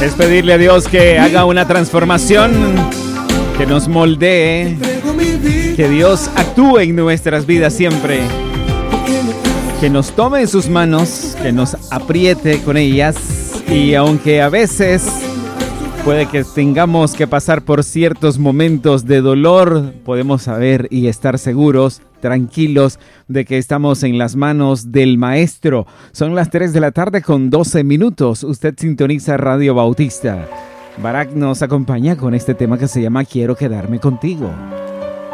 Es pedirle a Dios que haga una transformación, que nos moldee, que Dios actúe en nuestras vidas siempre, que nos tome en sus manos, que nos apriete con ellas, y aunque a veces puede que tengamos que pasar por ciertos momentos de dolor, podemos saber y estar seguros, tranquilos, de que estamos en las manos del Maestro. Son las 3 de la tarde con 12 minutos. Usted sintoniza Radio Bautista. Barak nos acompaña con este tema que se llama Quiero quedarme contigo.